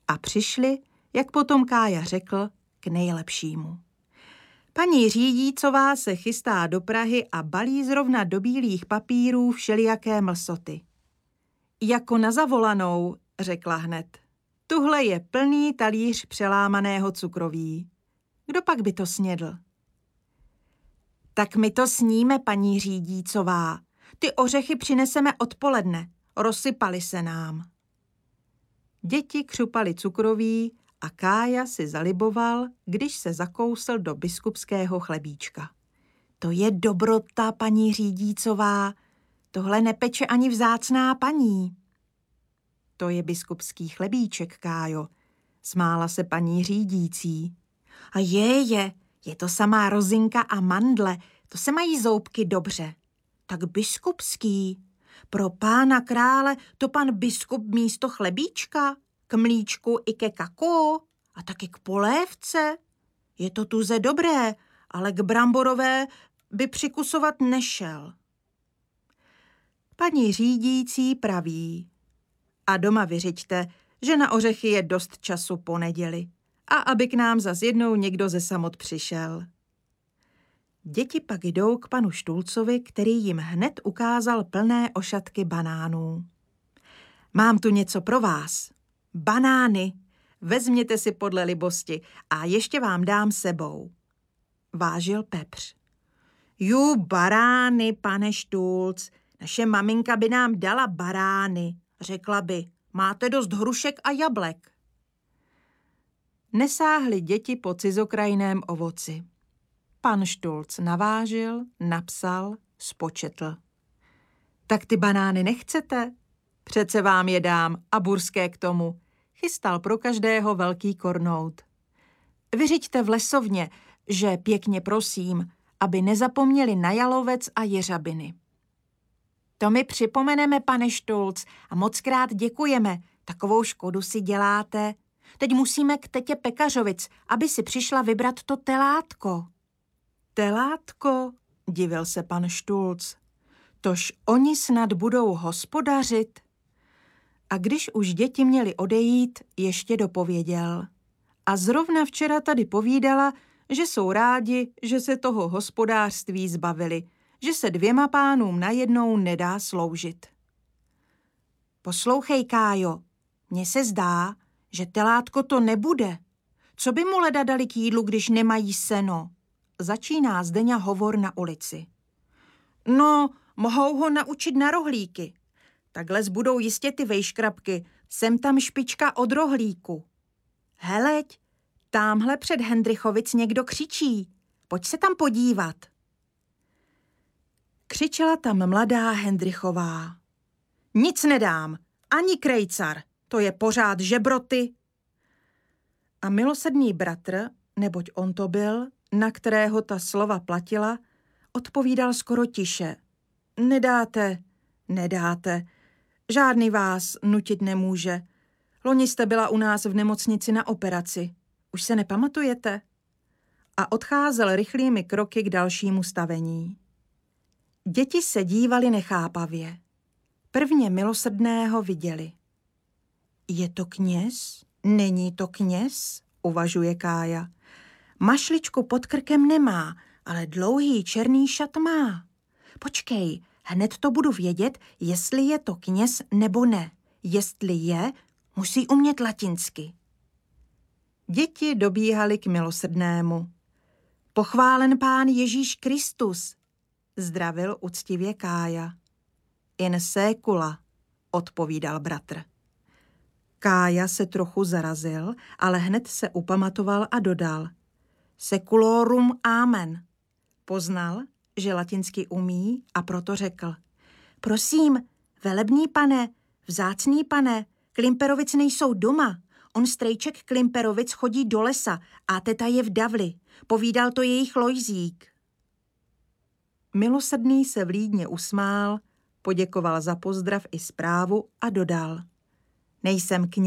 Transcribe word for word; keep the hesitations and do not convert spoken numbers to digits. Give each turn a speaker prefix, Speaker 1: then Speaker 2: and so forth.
Speaker 1: A přišli, jak potom Kája řekl, k nejlepšímu. Paní řídícová se chystá do Prahy a balí zrovna do bílých papírů všelijaké mlsoty. Jako na zavolanou, řekla hned. Tuhle je plný talíř přelámaného cukroví. Kdo pak by to snědl? Tak my to sníme, paní řídícová. Ty ořechy přineseme odpoledne. Rozsypaly se nám. Děti křupaly cukroví a Kája si zaliboval, když se zakousl do biskupského chlebíčka. To je dobrota, paní řídícová. Tohle nepeče ani vzácná paní. To je biskupský chlebíček, Kájo, smála se paní řídící. A je, je, je to samá rozinka a mandle, to se mají zoubky dobře. Tak biskupský, pro pána krále to pan biskup místo chlebíčka, k mlíčku i ke kakao a taky k polévce. Je to tuze dobré, ale k bramborové by přikusovat nešel. Paní řídící praví. A doma vyřiďte, že na ořechy je dost času po neděli a aby k nám zas jednou někdo ze samot přišel. Děti pak jdou k panu Štulcovi, který jim hned ukázal plné ošatky banánů. Mám tu něco pro vás. Banány. Vezměte si podle libosti a ještě vám dám sebou. Vážil pepř. Jú, barány, pane Štulc, naše maminka by nám dala barány. Řekla by, máte dost hrušek a jablek. Nesáhli děti po cizokrajném ovoci. Pan Štulc navážil, napsal, spočetl. Tak ty banány nechcete? Přece vám je dám a burské k tomu. Chystal pro každého velký kornout. Vyřiďte v lesovně, že pěkně prosím, aby nezapomněli na jalovec a jeřabiny. To mi připomeneme, pane Štulc, a mockrát děkujeme. Takovou škodu si děláte. Teď musíme k tetě Pekařovic, aby si přišla vybrat to telátko. Telátko, divil se pan Štulc. Tož oni snad budou hospodařit. A když už děti měly odejít, ještě dopověděl. A zrovna včera tady povídala, že jsou rádi, že se toho hospodářství zbavili, že se dvěma pánům najednou nedá sloužit. Poslouchej, Kájo, mně se zdá, že telátko to nebude. Co by mu leda dali k jídlu, když nemají seno? Začíná Zdeňa hovor na ulici. No, mohou ho naučit na rohlíky. Takhle zbudou jistě ty vejškrabky. Sem tam špička od rohlíku. Heleď, támhle před Hendrychovic někdo křičí. Pojď se tam podívat. Křičela tam mladá Hendrychová. Nic nedám, ani krejcar, to je pořád žebroty. A milosrdný bratr, neboť on to byl, na kterého ta slova platila, odpovídal skoro tiše. Nedáte, nedáte, žádný vás nutit nemůže. Loni jste byla u nás v nemocnici na operaci. Už se nepamatujete? A odcházel rychlými kroky k dalšímu stavení. Děti se dívali nechápavě. Prvně milosrdného viděli. Je to kněz? Není to kněz? Uvažuje Kája. Mašličku pod krkem nemá, ale dlouhý černý šat má. Počkej, hned to budu vědět, jestli je to kněz nebo ne. Jestli je, musí umět latinsky. Děti dobíhaly k milosrdnému. Pochválen pán Ježíš Kristus, zdravil uctivě Kája. In sécula, odpovídal bratr. Kája se trochu zarazil, ale hned se upamatoval a dodal. Seculorum amen. Poznal, že latinsky umí a proto řekl. Prosím, velebný pane, vzácný pane, Klimperovic nejsou doma. On strejček Klimperovic chodí do lesa a teta je v Davli. Povídal to jejich Lojzík. Milosrdný se vlídně usmál, poděkoval za pozdrav i zprávu a dodal. Nejsem kněz.